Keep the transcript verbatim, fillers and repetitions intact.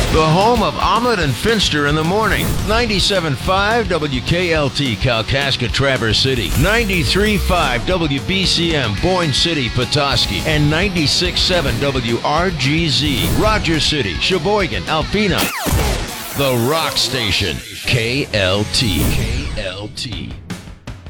The home of Omelet and Finster in the morning. ninety-seven point five W K L T Kalkaska Traverse City. ninety-three point five W B C M Boyne City Petoskey. And ninety-six point seven W R G Z Rogers City, Sheboygan, Alpena. The Rock Station. K L T. K L T.